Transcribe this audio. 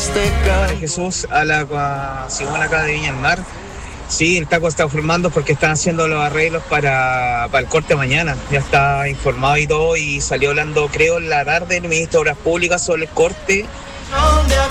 Hola, Jesús, Simón acá de Viña del Mar. Sí, el taco está formando porque están haciendo los arreglos para el corte mañana. Ya está informado y todo, y salió hablando, creo, en la tarde el ministro de Obras Públicas sobre el corte.